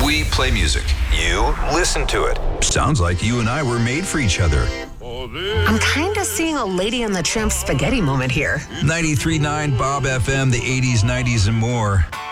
We play music. You listen to it. Sounds like you and I were made for each other. I'm kind of seeing a Lady and the Tramp spaghetti moment here. 93.9 Bob FM, the 80s, 90s, and more.